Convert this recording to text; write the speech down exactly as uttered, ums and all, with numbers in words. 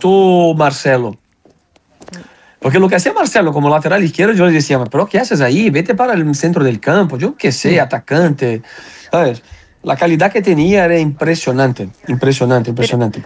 gustó Marcelo. Porque lo que hacía Marcelo como lateral izquierdo, yo le decía, pero ¿qué haces ahí? Vete para el centro del campo, yo qué sé, atacante. ¿Sabes? La calidad que tenía era impresionante, impresionante, impresionante.